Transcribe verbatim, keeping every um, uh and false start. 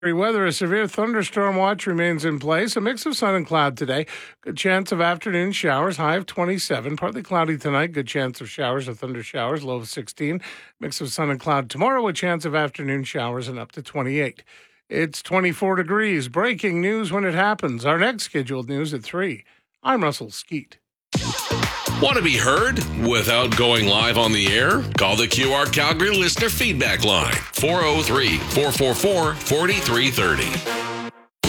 Weather, a severe thunderstorm watch remains in place. A mix of sun and cloud today. Good chance of afternoon showers, high of twenty-seven. Partly cloudy tonight. Good chance of showers or thunder showers, low of sixteen. Mix of sun and cloud tomorrow, a chance of afternoon showers and up to twenty-eight. It's twenty-four degrees. Breaking news when it happens. Our next scheduled news at three. I'm Russell Skeet. Want to be heard without going live on the air? Call the Q R Calgary Listener Feedback Line, four oh three, four four four, four three three oh.